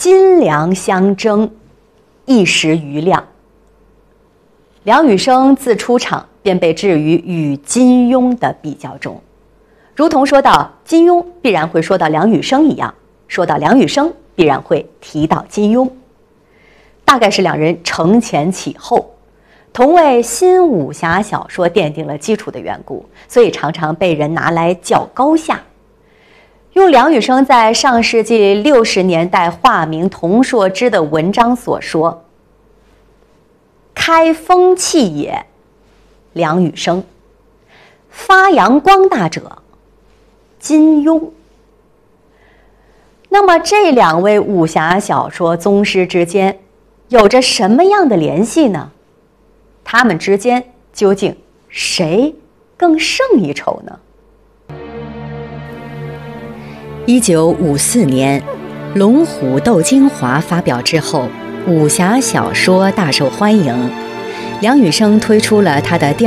金梁相争，一时瑜亮。梁羽生自出场便被置于与金庸的比较中，如同说到金庸必然会说到梁羽生一样，说到梁羽生必然会提到金庸。大概是两人承前启后，同为新武侠小说奠定了基础的缘故，所以常常被人拿来较高下。用梁羽生在上世纪60年代化名童硕之的文章所说：“开风气也，梁羽生；发扬光大者，金庸。”那么这两位武侠小说宗师之间有着什么样的联系呢？他们之间究竟谁更胜一筹呢 ？1954年，《龙虎斗精华》发表之后，武侠小说大受欢迎。梁羽生推出了他的第